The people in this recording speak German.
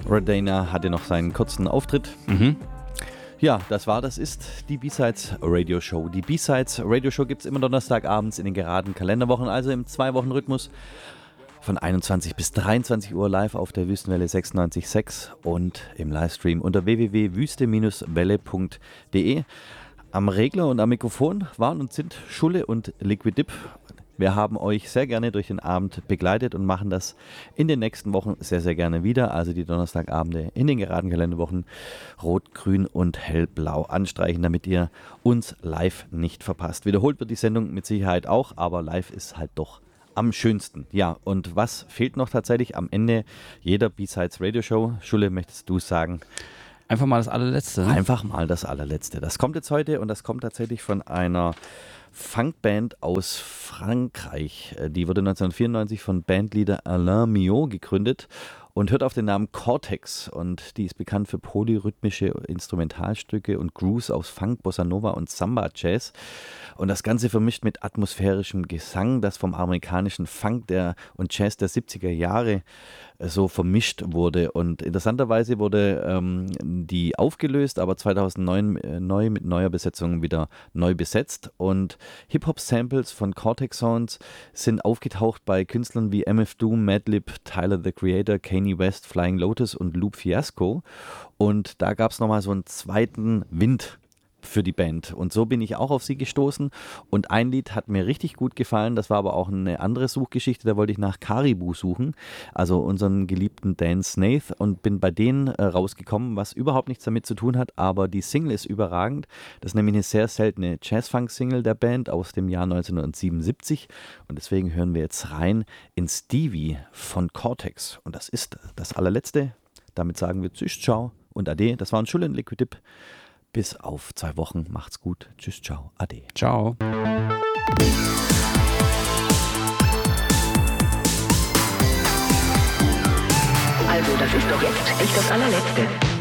Rodana hatte noch seinen kurzen Auftritt. Ja, das ist die B-Sides Radio Show. Die B-Sides Radio Show gibt es immer donnerstagabends in den geraden Kalenderwochen, also im 2-Wochen-Rhythmus von 21 bis 23 Uhr live auf der Wüstenwelle 96.6 und im Livestream unter www.wüste-welle.de. Am Regler und am Mikrofon waren und sind Schulle und Liquid Dip. Wir haben euch sehr gerne durch den Abend begleitet und machen das in den nächsten Wochen sehr, sehr gerne wieder. Also die Donnerstagabende in den geraden Kalenderwochen rot, grün und hellblau anstreichen, damit ihr uns live nicht verpasst. Wiederholt wird die Sendung mit Sicherheit auch, aber live ist halt doch am schönsten. Ja, und was fehlt noch tatsächlich am Ende jeder B-Sides Radio Show? Schulle, möchtest du sagen? Einfach mal das allerletzte. Einfach mal das allerletzte. Das kommt jetzt heute und das kommt tatsächlich von einer Funkband aus Frankreich. Die wurde 1994 von Bandleader Alain Mio gegründet und hört auf den Namen Cortex. Und die ist bekannt für polyrhythmische Instrumentalstücke und Grooves aus Funk, Bossa Nova und Samba Jazz. Und das Ganze vermischt mit atmosphärischem Gesang, das vom amerikanischen Funk und Jazz der 70er Jahre so vermischt wurde. Und interessanterweise wurde die aufgelöst, aber 2009 neu mit neuer Besetzung wieder neu besetzt. Und Hip-Hop-Samples von Cortex Sounds sind aufgetaucht bei Künstlern wie MF Doom, Madlib, Tyler the Creator, Kanye West, Flying Lotus und Loop Fiasco. Und da gab es nochmal so einen zweiten Wind für die Band. Und so bin ich auch auf sie gestoßen. Und ein Lied hat mir richtig gut gefallen. Das war aber auch eine andere Suchgeschichte. Da wollte ich nach Caribou suchen, also unseren geliebten Dan Snaith, und bin bei denen rausgekommen, was überhaupt nichts damit zu tun hat. Aber die Single ist überragend. Das ist nämlich eine sehr seltene Jazz-Funk-Single der Band aus dem Jahr 1977. Und deswegen hören wir jetzt rein in Stevie von Cortex. Und das ist das allerletzte. Damit sagen wir Tschüss, ciao und Ade. Das war ein Schulle und Liquid Dip. Bis auf 2 Wochen. Macht's gut. Tschüss, ciao, ade. Ciao. Also, das ist doch jetzt echt das allerletzte.